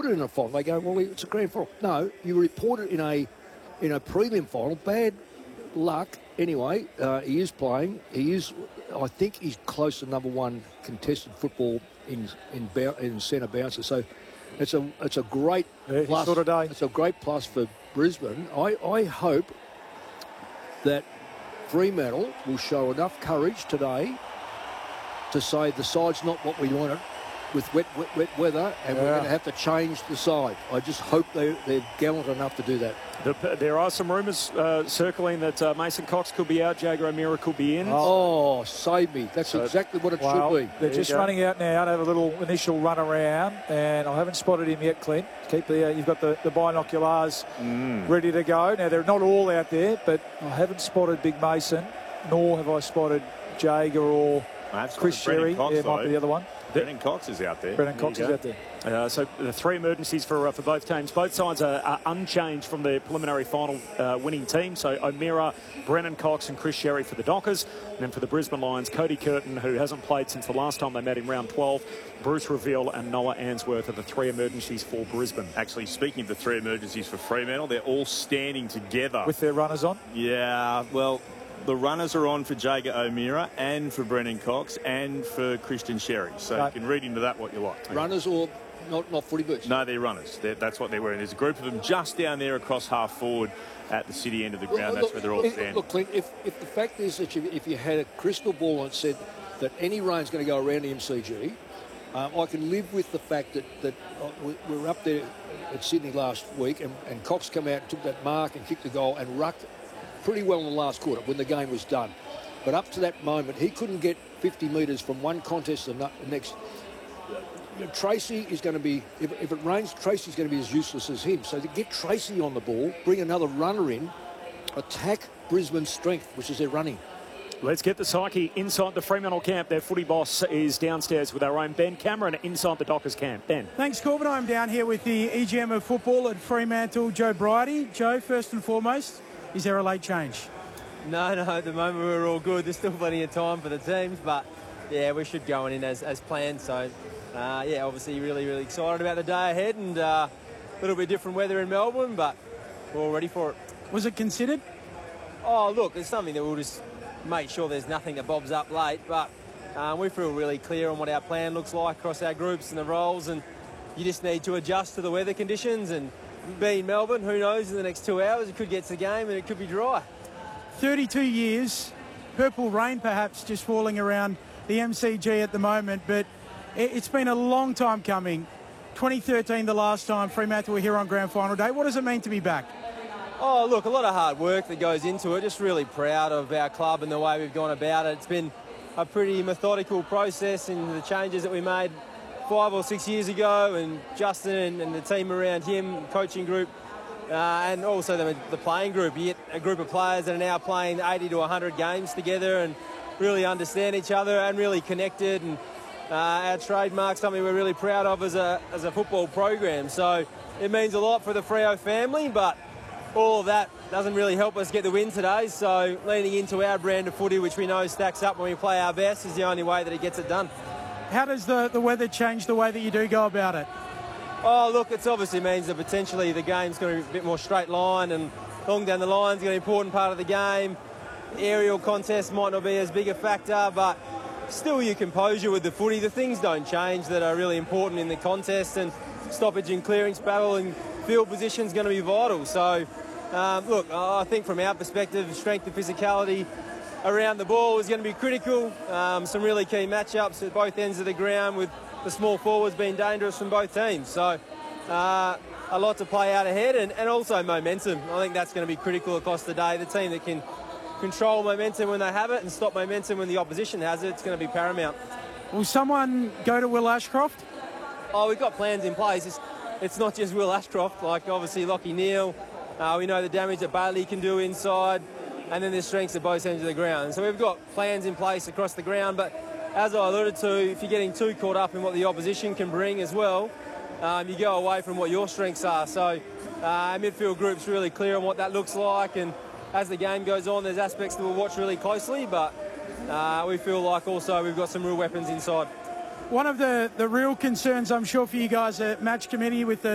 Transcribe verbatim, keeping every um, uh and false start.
report it in a final. They go, well, it's a grand final. No, you report it in a in a prelim final. Bad luck. Anyway, uh, he is playing. He is, I think he's close to number one contested football in in, in centre bouncer. So it's a it's a great yeah, plus. Sort of day. It's a great plus for Brisbane. I, I hope that Fremantle will show enough courage today to say the side's not what we wanted with wet, wet, wet weather, and yeah. we're going to have to change the side. I just hope they, they're gallant enough to do that. The, there are some rumours uh, circling that uh, Mason Cox could be out, Jaeger O'Meara could be in. Oh, save me. That's so, exactly what it well, should be. They're there just running out now to have a little initial run around, and I haven't spotted him yet, Clint. Keep the, uh, you've got the, the binoculars mm. ready to go. Now, they're not all out there, but I haven't spotted Big Mason, nor have I spotted Jaeger or Chris Sherry. Cox, yeah, might be the other one. Brennan Cox is out there. Brennan Cox is out there. Uh, so the three emergencies for uh, for both teams. Both sides are, are unchanged from the preliminary final uh, winning team. So O'Meara, Brennan Cox and Chris Sherry for the Dockers. And then for the Brisbane Lions, Cody Curtin, who hasn't played since the last time they met in round twelve. Bruce Reveal and Noah Answorth are the three emergencies for Brisbane. Actually, speaking of the three emergencies for Fremantle, they're all standing together. With their runners on? Yeah, well, the runners are on for Jaeger O'Meara and for Brennan Cox and for Christian Sherry. So no. you can read into that what you like. Runners or not, not footy boots? No, they're runners. They're, that's what they're wearing. There's a group of them just down there across half forward at the city end of the ground. Well, that's look, where they're all if, standing. Look, Clint, if, if the fact is that you, if you had a crystal ball and said that any rain's going to go around the M C G, um, I can live with the fact that, that uh, we, we were up there at Sydney last week and, and Cox came out and took that mark and kicked the goal and rucked pretty well in the last quarter when the game was done. But up to that moment, he couldn't get fifty metres from one contest to the next. You know, Tracy is going to be, if, if it rains, Tracy's going to be as useless as him. So to get Tracy on the ball, bring another runner in, attack Brisbane's strength, which is their running. Let's get the psyche inside the Fremantle camp. Their footy boss is downstairs with our own Ben Cameron inside the Dockers camp. Ben. Thanks, Corbin. I'm down here with the E G M of football at Fremantle, Joe Bridie. Joe, first and foremost, is there a late change? No, no, at the moment we're all good. There's still plenty of time for the teams, but yeah, we should go in as, as planned. So, uh, yeah, obviously really, really excited about the day ahead and a uh, little bit different weather in Melbourne, but we're all ready for it. Was it considered? Oh, look, it's something that we'll just make sure there's nothing that bobs up late, but um, we feel really clear on what our plan looks like across our groups and the roles, and you just need to adjust to the weather conditions. And being Melbourne, who knows, in the next two hours it could get to the game and it could be dry. thirty-two years, purple rain perhaps just falling around the M C G at the moment, but it's been a long time coming. twenty thirteen the last time Fremantle were here on Grand Final Day. What does it mean to be back? Oh, look, a lot of hard work that goes into it. Just really proud of our club and the way we've gone about it. It's been a pretty methodical process in the changes that we made five or six years ago, and Justin and, and the team around him, coaching group, uh, and also the, the playing group. You get a group of players that are now playing eighty to one hundred games together and really understand each other and really connected. And uh, our trademark, something we're really proud of as a, as a football program. So it means a lot for the Freo family, but all of that doesn't really help us get the win today. So leaning into our brand of footy, which we know stacks up when we play our best, is the only way that it gets it done. How does the, the weather change the way that you do go about it? Oh, look, it obviously means that potentially the game's going to be a bit more straight line, and long down the line is going to be an important part of the game. Aerial contests might not be as big a factor, but still your composure with the footy. The things don't change that are really important in the contest, and stoppage and clearance battle and field position is going to be vital. So, um, look, I think from our perspective, strength and physicality around the ball is going to be critical. Um, some really key matchups at both ends of the ground, with the small forwards being dangerous from both teams. So uh, a lot to play out ahead, and, and also momentum. I think that's going to be critical across the day. The team that can control momentum when they have it and stop momentum when the opposition has it, it's going to be paramount. Will someone go to Will Ashcroft? Oh, we've got plans in place. It's, it's not just Will Ashcroft, like obviously Lachie Neale. Uh, we know the damage that Bailey can do inside, and then there's strengths at both ends of the ground. So we've got plans in place across the ground, but as I alluded to, if you're getting too caught up in what the opposition can bring as well, um, you go away from what your strengths are. So uh, our midfield group's really clear on what that looks like, and as the game goes on, there's aspects that we'll watch really closely, but uh, we feel like also we've got some real weapons inside. One of the, the real concerns, I'm sure, for you guys at match committee with the